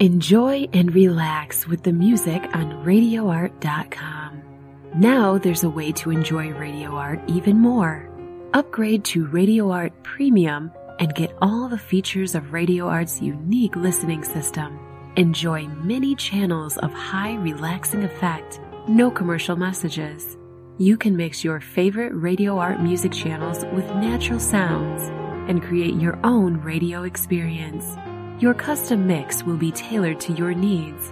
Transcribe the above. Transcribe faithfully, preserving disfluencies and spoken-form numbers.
Enjoy and relax with the music on radio art dot com. Now there's a way to enjoy Radio Art even more. Upgrade to Radio Art Premium and get all the features of Radio Art's unique listening system. Enjoy many channels of high relaxing effect, no commercial messages. You can mix your favorite Radio Art music channels with natural sounds and create your own radio experience. Your custom mix will be tailored to your needs